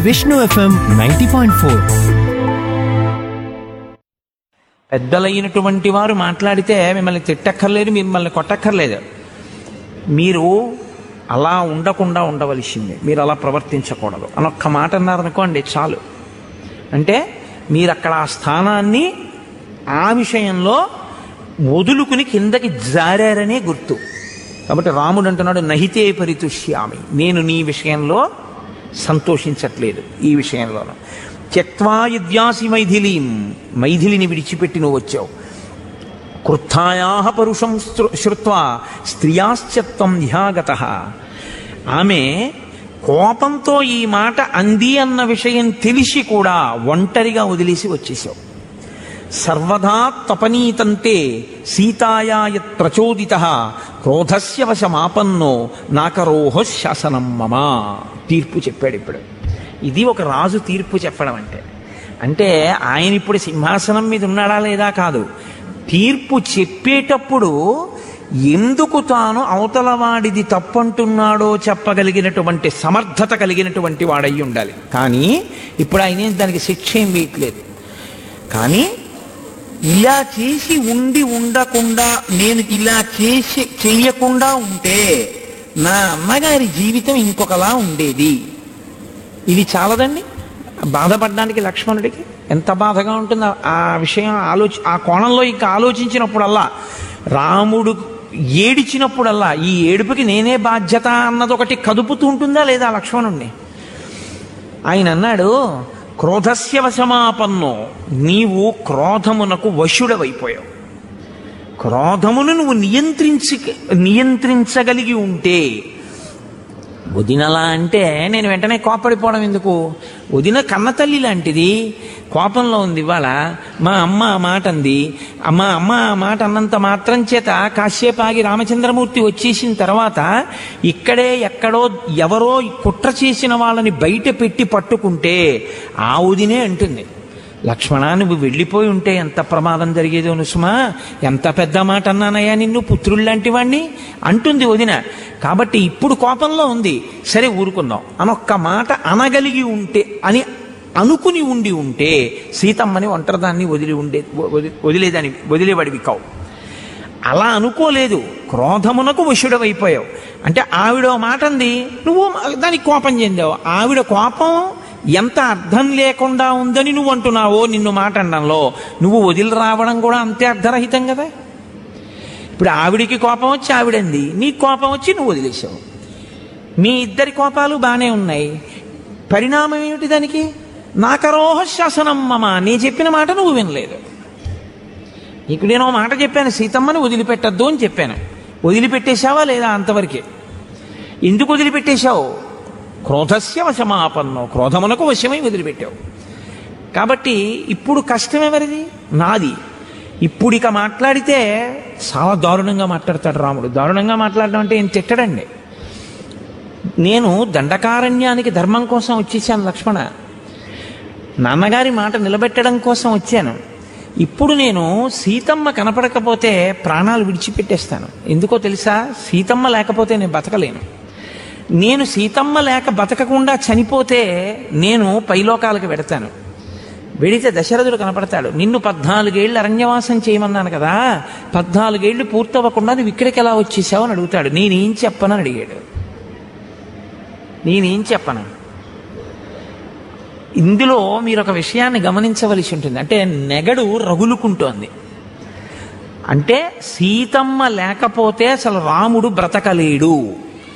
Vishnu FM 90.4. పెద్దలైనటువంటి వారు మాట్లాడితే మిమ్మల్ని తిట్టక్కర్లేదు, మిమ్మల్ని కొట్టక్కర్లేదు. మీరు అలా ఉండకుండా ఉండవలసిందే, మీరు అలా ప్రవర్తించకూడదు అని ఒక్క మాట అన్నారనుకోండి చాలు. అంటే మీరు అక్కడ ఆ స్థానాన్ని ఆ విషయంలో వదులుకుని కిందకి జారారనే గుర్తు. కాబట్టి రాముడు అంటున్నాడు, నహితే పరితుష్యామి, నేను నీ విషయంలో సంతోషించట్లేదు, ఈ విషయంలోనూ. త్యక్వా యద్యాసి మైథిలీం, మైథిలిని విడిచిపెట్టి నువ్వు వచ్చావు. క్రుద్ధాయాః పరుషం శ్రుత్వా స్త్రియాశ్చత్వం ధ్యాగతః, ఆమె కోపంతో ఈ మాట అంది అన్న విషయం తెలిసి కూడా ఒంటరిగా వదిలేసి వచ్చేసావు. సర్వదా తపనీతంతే సీతాయా యత్ ప్రచోదితః క్రోధస్య వశమాపన్నో నాకరోహ శాసనం మమ. తీర్పు చెప్పాడు ఇప్పుడు. ఇది ఒక రాజు తీర్పు చెప్పడం అంటే ఆయన ఇప్పుడు సింహాసనం మీద ఉన్నాడా లేదా కాదు, తీర్పు చెప్పేటప్పుడు ఎందుకు తాను అవతలవాడిది తప్పంటున్నాడో చెప్పగలిగినటువంటి సమర్థత కలిగినటువంటి వాడయి ఉండాలి. కానీ ఇప్పుడు ఆయన దానికి శిక్ష ఏం వేయట్లేదు. కానీ ఇలా చేసి ఉండకుండా నేను ఇలా చెయ్యకుండా ఉంటే నా అమ్మగారి జీవితం ఇంకొకలా ఉండేది. ఇది చాలదండి బాధపడడానికి లక్ష్మణుడికి? ఎంత బాధగా ఉంటుందో ఆ విషయం ఆ కోణంలో ఇంకా ఆలోచించినప్పుడల్లా, రాముడు ఏడిచినప్పుడల్లా ఈ ఏడుపుకి నేనే బాధ్యత అన్నది ఒకటి కదుపుతూ ఉంటుందా లేదా లక్ష్మణుణ్ణి? ఆయన అన్నాడు, క్రోధస్య వశమాపన్నో, నీవు క్రోధమునకు వశుడవైపోయావు. క్రోధమును నువ్వు నియంత్రించగలిగి ఉంటే, వదినలా అంటే నేను వెంటనే కోపడిపోవడం ఎందుకు? వదిన కన్నతల్లి లాంటిది, కోపంలో ఉంది. ఇవాళ మా అమ్మ ఆ మాట అంది, మా అమ్మ ఆ మాట అన్నంత మాత్రం చేత కాసేపు ఆగి రామచంద్రమూర్తి వచ్చేసిన తర్వాత ఇక్కడే ఎక్కడో ఎవరో కుట్ర చేసిన వాళ్ళని బయట పెట్టి పట్టుకుంటే ఆ వదినే అంటుంది, లక్ష్మణ నువ్వు వెళ్ళిపోయి ఉంటే ఎంత ప్రమాదం జరిగేదో నుసుమా, ఎంత పెద్ద మాట అన్నానయ్యా నిన్ను, పుత్రుల్లాంటి వాణ్ణి అంటుంది వదిన. కాబట్టి ఇప్పుడు కోపంలో ఉంది, సరే ఊరుకుందాం అనొక్క మాట అనగలిగి ఉంటే అని అనుకుని ఉంటే సీతమ్మని ఒంటరిదాన్ని వదిలేవాడివి కావు. అలా అనుకోలేదు, క్రోధమునకు వశుడవైపోయావు. అంటే ఆవిడ మాట అంది, నువ్వు దానికి కోపం చెందావు. ఆవిడ కోపం ఎంత అర్థం లేకుండా ఉందని నువ్వు అంటున్నావో నిన్ను మాట అనడంలో, నువ్వు వదిలి రావడం కూడా అంతే అర్థరహితం కదా. ఇప్పుడు ఆవిడికి కోపం వచ్చి ఆవిడంది, నీకు కోపం వచ్చి నువ్వు వదిలేసావు. మీ ఇద్దరి కోపాలు బాగానే ఉన్నాయి, పరిణామం ఏమిటి దానికి? నాకరోహ శాసనం మమ, నీ చెప్పిన మాట నువ్వు వినలేదు. నీకు నేను మాట చెప్పాను, సీతమ్మని వదిలిపెట్టద్దు అని చెప్పాను, వదిలిపెట్టేశావా లేదా? అంతవరకే. ఎందుకు వదిలిపెట్టేశావు? క్రోధస్య వశమాపన్నో, క్రోధమునకు వశమై వదిలిపెట్టావు. కాబట్టి ఇప్పుడు కష్టం ఎవరిది? నాది. ఇప్పుడు ఇక మాట్లాడితే చాలా దారుణంగా మాట్లాడతాడు రాముడు. దారుణంగా మాట్లాడడం అంటే ఏం తిట్టడండి. నేను దండకారణ్యానికి ధర్మం కోసం వచ్చేసాను లక్ష్మణ, నాన్నగారి మాట నిలబెట్టడం కోసం వచ్చాను. ఇప్పుడు నేను సీతమ్మ కనపడకపోతే ప్రాణాలు విడిచిపెట్టేస్తాను. ఎందుకో తెలుసా? సీతమ్మ లేకపోతే నేను బతకలేను. నేను సీతమ్మ లేక బతకకుండా చనిపోతే నేను పైలోకాలకు వెడతాను. వెడితే దశరథుడు కనపడతాడు, నిన్ను 14 ఏళ్ళు అరణ్యవాసం చేయమన్నాను కదా, 14 ఏళ్ళు పూర్తవ్వకుండా నువ్వు ఇక్కడికి ఎలా వచ్చేసావు అని అడుగుతాడు. నేనేం చెప్పనని అడిగాడు. నేనేం చెప్పను? ఇందులో మీరు ఒక విషయాన్ని గమనించవలసి ఉంటుంది. అంటే నెగడు రగులుకుంటోంది. అంటే సీతమ్మ లేకపోతే అసలు రాముడు బ్రతకలేడు